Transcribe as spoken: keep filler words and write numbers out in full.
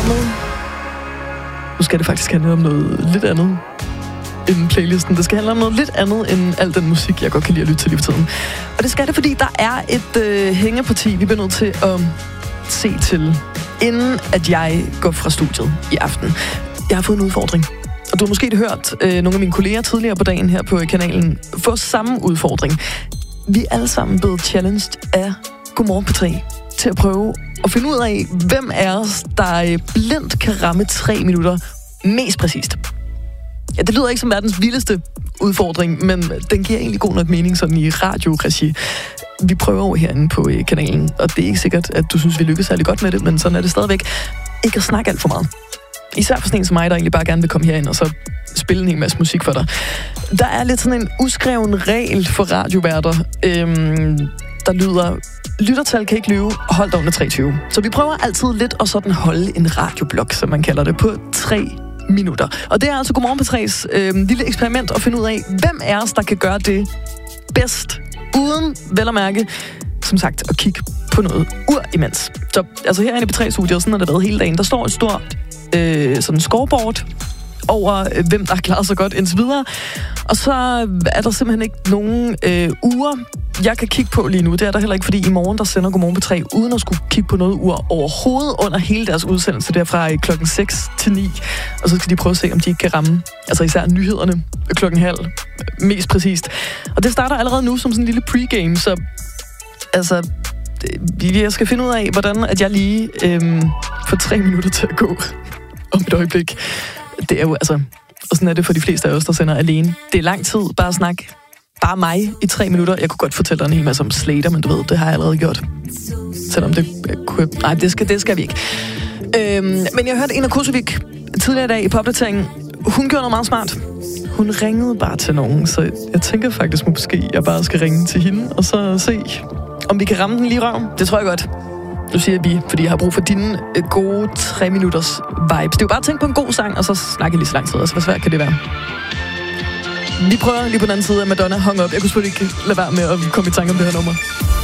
programmet. Nu skal det faktisk handle om noget lidt andet end playlisten. Det skal handle om noget lidt andet end al den musik, jeg godt kan lide at lytte til lige for tiden. Og det skal det, fordi der er et øh, hængeparti, vi bliver nødt til at se til, inden at jeg går fra studiet i aften. Jeg har fået en udfordring. Og du har måske hørt øh, nogle af mine kolleger tidligere på dagen her på kanalen få samme udfordring. Vi er alle sammen blevet challenged af Godmorgen P tre til at prøve at finde ud af, hvem af os, der blindt kan ramme tre minutter mest præcist. Ja, det lyder ikke som verdens vildeste udfordring, men den giver egentlig god nok mening sådan i radioregi. Vi prøver over herinde på kanalen, og det er ikke sikkert, at du synes, vi lykkes særlig godt med det, men sådan er det stadigvæk. Ikke at snakke alt for meget. Især for sådan en som mig, der egentlig bare gerne vil komme herind og så spille en hel masse musik for dig. Der er lidt sådan en uskreven regel for radioværter, øhm, der lyder: lyttertal kan ikke lyve, hold dig under tre tyve. Så vi prøver altid lidt at sådan holde en radioblok, som man kalder det, på tre minutter. Og det er altså Godmorgen P tre's øh, lille eksperiment at finde ud af, hvem er os, der kan gøre det bedst, uden vel at mærke, som sagt, at kigge på noget ur imens. Så altså herinde i P tre-studiet, sådan har det været hele dagen, der står et stort øh, sådan scoreboard over, øh, hvem der har klaret sig godt indtil videre. Og så er der simpelthen ikke nogen øh, uger, jeg kan kigge på lige nu. Det er der heller ikke, fordi i morgen, der sender Godmorgen P tre, uden at skulle kigge på noget ur overhovedet under hele deres udsendelse, derfra klokken seks til ni. Og så skal de prøve at se, om de ikke kan ramme, altså især nyhederne klokken halv, mest præcist. Og det starter allerede nu som sådan en lille pregame, så altså, jeg skal finde ud af, hvordan at jeg lige øhm, får tre minutter til at gå om et øjeblik. Det er jo altså, og sådan er det for de fleste af os, der sender alene. Det er lang tid, bare snak. Bare mig i tre minutter. Jeg kunne godt fortælle dig en hel masse om Slater, men du ved, det har jeg allerede gjort. Selvom det kunne... Nej, det skal, det skal vi ikke. Øhm, men jeg hørte Ina Kosovik tidligere i dag i popdateringen. Hun gjorde noget meget smart. Hun ringede bare til nogen, så jeg tænker faktisk måske, jeg bare skal ringe til hende, og så se, om vi kan ramme den lige i røven. Det tror jeg godt. Nu siger vi, fordi jeg har brug for dine gode tre minutters vibes. Det er jo bare at tænke på en god sang, og så snakke lige så lang tid. Altså, hvor svært kan det være? Vi prøver lige på den anden side af Madonna Hung Up. Jeg kunne selvfølgelig ikke lade være med at komme i tanke om det her nummer.